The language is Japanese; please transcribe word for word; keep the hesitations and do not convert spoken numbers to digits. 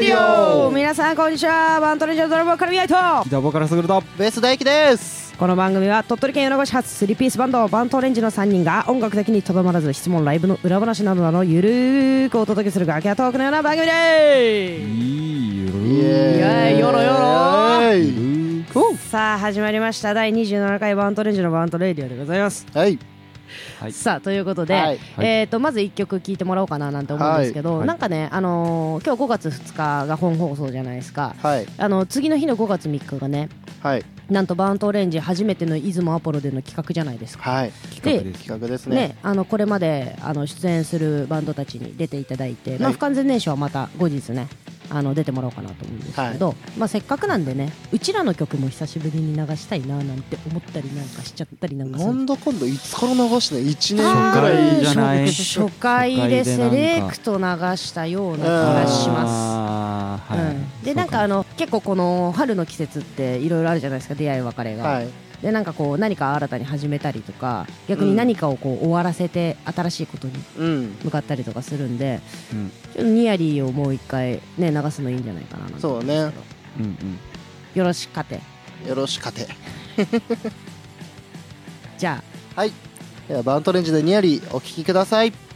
ディオ。皆さんこんにちは。バントレンジャードラムから宮井とギターボーカルスグルとベース大輝です。 この番組は鳥取県米子市発スリーピースバンドバントレンジのさんにんが音楽的にとどまらず質問ライブの裏話などなどゆるーくお届けするガキャトークのような番組でーす。 いいよイエーイよろよろーさあ始まりましただいにじゅうななかいバントレンジのバントレディオでございます。 はい、 はい、 さあということで、 はいえー、とまずいっきょく聴いてもらおうかななんて思うんですけど、 はいなんかね、あのー今日ごがつふつかが本放送じゃないですか。 はい、 あの次の日のごがつみっかがね、 はい、 なんとバントレンジ初めての出雲アポロでの企画じゃないですか。 はい、 企画です。 企画ですね。 ね、あのこれまであの出演するバンドたちに出ていただいて、 はいまあ、不完全燃焼はまた後日ねあの出てもらおうかなと思うんですけど、まあ、せっかくなんでねうちらの曲も久しぶりに流したいななんて思ったりなんかしちゃったりなんかする。 なんだ今度いつから流してねいちねんぐあらいーじゃない初回でセレクト流したような気がします。 あー、はい、 うん、でなんかあの結構この春の季節っていろいろあるじゃないですか、出会い別れが、 はい、 でなんかこう何か新たに始めたりとか逆に何かをこう終わらせて新しいことにうん向かったりとかするんで、 うんちょっとニヤリーをもう一回ね流すのいいんじゃないかななんて思んですけど。 うんうんよろしかてよろしかて。 じゃあはい、ではバントレンジでニヤリお聴きください。